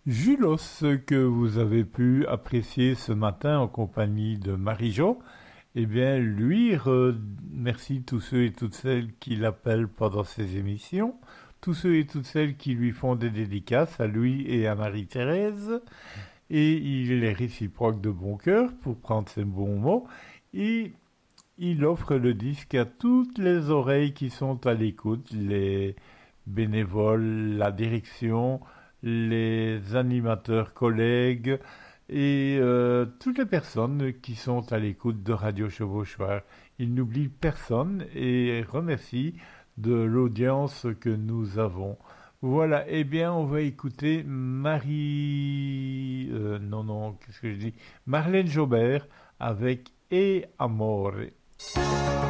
Julos que vous avez pu apprécier ce matin en compagnie de Marie-Jo, eh bien, lui remercie tous ceux et toutes celles qui l'appellent pendant ses émissions, tous ceux et toutes celles qui lui font des dédicaces à lui et à Marie-Thérèse, et il est réciproque de bon cœur pour prendre ses bons mots, et il offre le disque à toutes les oreilles qui sont à l'écoute, les bénévoles, la direction, les animateurs collègues et toutes les personnes qui sont à l'écoute de Radio Chevauchoir. Il n'oublie personne et remercie de l'audience que nous avons. Voilà, eh bien, on va écouter qu'est-ce que je dis? Marlène Jobert avec E Amore.